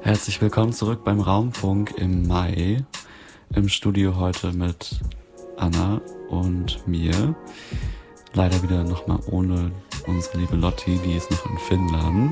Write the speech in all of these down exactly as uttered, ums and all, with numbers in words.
Herzlich willkommen zurück beim Raumfunk im Mai. Im Studio heute mit Anna und mir. Leider wieder nochmal ohne unsere liebe Lotti, die ist noch in Finnland.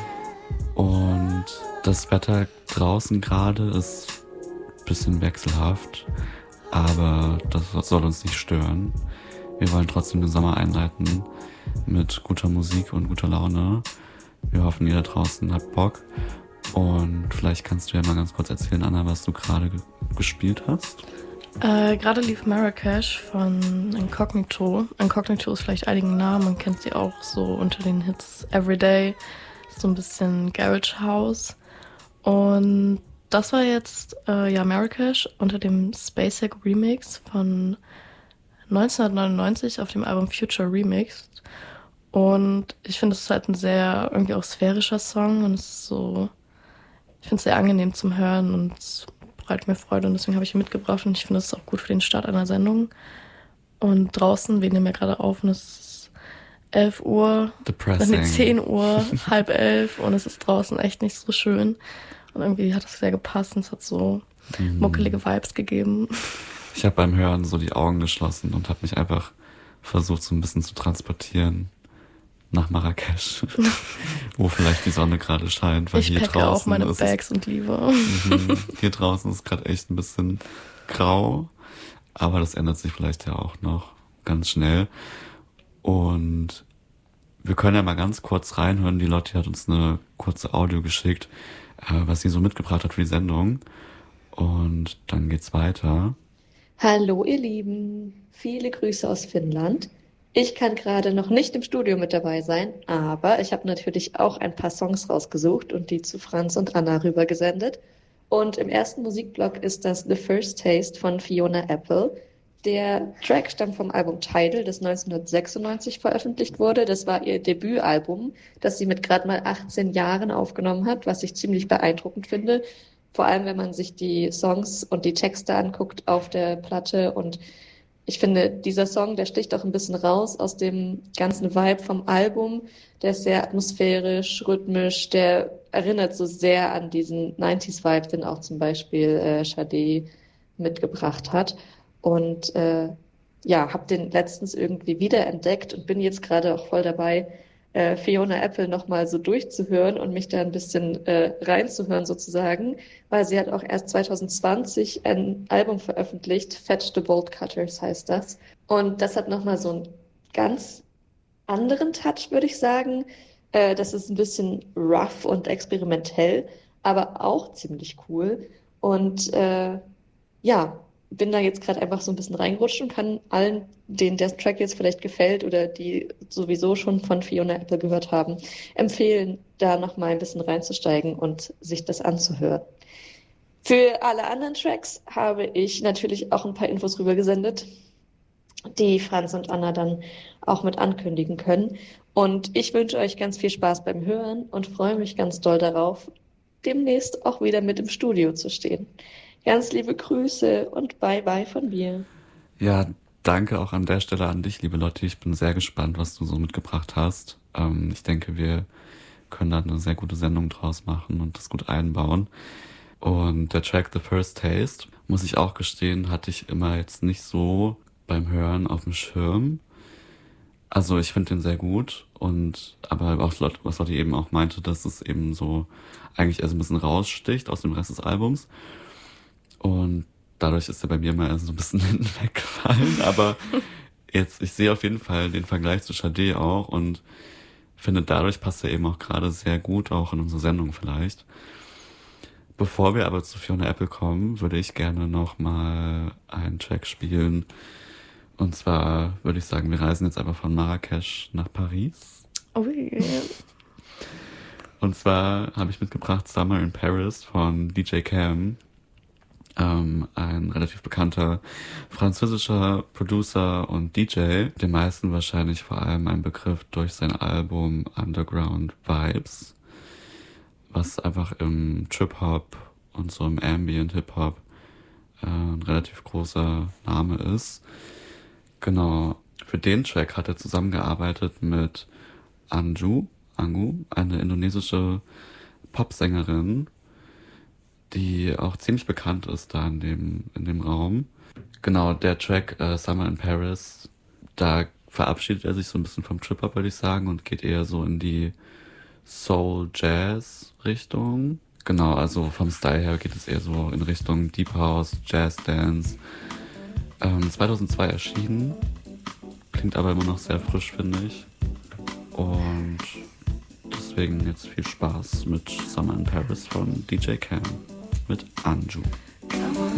Und das Wetter draußen gerade ist ein bisschen wechselhaft, aber das soll uns nicht stören. Wir wollen trotzdem den Sommer einleiten mit guter Musik und guter Laune. Wir hoffen, ihr da draußen habt Bock. Und vielleicht kannst du ja mal ganz kurz erzählen, Anna, was du gerade ge- gespielt hast. Äh, gerade lief Marrakesh von Incognito. Incognito ist vielleicht einigen Namen, man kennt sie auch so unter den Hits Everyday. So ein bisschen Garage House. Und das war jetzt äh, ja Marrakesh unter dem Spacek Remix von neunzehnhundertneunundneunzig auf dem Album Future Remixed. Und ich finde, es ist halt ein sehr irgendwie auch sphärischer Song und es ist so, ich finde es sehr angenehm zum Hören und es bereitet mir Freude und deswegen habe ich ihn mitgebracht und ich finde, es ist auch gut für den Start einer Sendung. Und draußen, wir nehmen ja gerade auf und es ist elf Uhr, Depressing. dann zehn Uhr, halb elf und es ist draußen echt nicht so schön. Und irgendwie hat es sehr gepasst und es hat so Mhm. muckelige Vibes gegeben. Ich habe beim Hören so die Augen geschlossen und habe mich einfach versucht, so ein bisschen zu transportieren nach Marrakesch, wo vielleicht die Sonne gerade scheint, weil Ich hier packe draußen auch meine ist Bags und liebe. es, mhm, hier draußen ist gerade echt ein bisschen grau, aber das ändert sich vielleicht ja auch noch ganz schnell. Und wir können ja mal ganz kurz reinhören. Die Lotti hat uns eine kurze Audio geschickt, äh, was sie so mitgebracht hat für die Sendung. Und dann geht's weiter. Hallo ihr Lieben, viele Grüße aus Finnland. Ich kann gerade noch nicht im Studio mit dabei sein, aber ich habe natürlich auch ein paar Songs rausgesucht und die zu Franz und Anna rübergesendet. Und im ersten Musikblock ist das The First Taste von Fiona Apple. Der Track stammt vom Album Tidal, das neunzehnhundertsechsundneunzig veröffentlicht wurde. Das war ihr Debütalbum, das sie mit gerade mal achtzehn Jahren aufgenommen hat, was ich ziemlich beeindruckend finde. Vor allem, wenn man sich die Songs und die Texte anguckt auf der Platte. Und ich finde, dieser Song, der sticht auch ein bisschen raus aus dem ganzen Vibe vom Album. Der ist sehr atmosphärisch, rhythmisch. Der erinnert so sehr an diesen neunziger-Vibe, den auch zum Beispiel äh, Sade mitgebracht hat. Und äh, ja, habe den letztens irgendwie wiederentdeckt und bin jetzt gerade auch voll dabei, äh, Fiona Apple nochmal so durchzuhören und mich da ein bisschen äh, reinzuhören sozusagen, weil sie hat auch erst zwanzig zwanzig ein Album veröffentlicht, Fetch the Bolt Cutters heißt das. Und das hat nochmal so einen ganz anderen Touch, würde ich sagen. Äh, das ist ein bisschen rough und experimentell, aber auch ziemlich cool. Und äh, ja, bin da jetzt gerade einfach so ein bisschen reingerutscht und kann allen, denen der Track jetzt vielleicht gefällt oder die sowieso schon von Fiona Apple gehört haben, empfehlen, da nochmal ein bisschen reinzusteigen und sich das anzuhören. Für alle anderen Tracks habe ich natürlich auch ein paar Infos rübergesendet, die Franz und Anna dann auch mit ankündigen können. Und ich wünsche euch ganz viel Spaß beim Hören und freue mich ganz doll darauf, demnächst auch wieder mit im Studio zu stehen. Ganz liebe Grüße und Bye-bye von mir. Ja, danke auch an der Stelle an dich, liebe Lotti. Ich bin sehr gespannt, was du so mitgebracht hast. Ähm, ich denke, wir können da eine sehr gute Sendung draus machen und das gut einbauen. Und der Track The First Taste, muss ich auch gestehen, hatte ich immer jetzt nicht so beim Hören auf dem Schirm. Also ich finde den sehr gut und aber auch was Lotti eben auch meinte, dass es eben so eigentlich erst ein bisschen raussticht aus dem Rest des Albums. Und dadurch ist er bei mir mal so ein bisschen hinten weggefallen. Aber jetzt, ich sehe auf jeden Fall den Vergleich zu Sade auch und finde, dadurch passt er eben auch gerade sehr gut, auch in unsere Sendung vielleicht. Bevor wir aber zu Fiona Apple kommen, würde ich gerne noch mal einen Track spielen. Und zwar würde ich sagen, wir reisen jetzt einfach von Marrakesch nach Paris. Oh yeah. Und zwar habe ich mitgebracht Summer in Paris von D J Cam. Ähm, ein relativ bekannter französischer Producer und D J, den meisten wahrscheinlich vor allem ein Begriff durch sein Album Underground Vibes, was einfach im Trip-Hop und so im Ambient-Hip-Hop äh, ein relativ großer Name ist. Genau, für den Track hat er zusammengearbeitet mit Anju, Angu, eine indonesische Popsängerin, die auch ziemlich bekannt ist da in dem, in dem Raum. Genau, der Track äh, Summer in Paris, da verabschiedet er sich so ein bisschen vom Trip-Hop, würde ich sagen, und geht eher so in die Soul-Jazz-Richtung. Genau, also vom Style her geht es eher so in Richtung Deep House, Jazz Dance. Ähm, zweitausendzwei erschienen, klingt aber immer noch sehr frisch, finde ich. Und deswegen jetzt viel Spaß mit Summer in Paris von D J Cam mit Anju.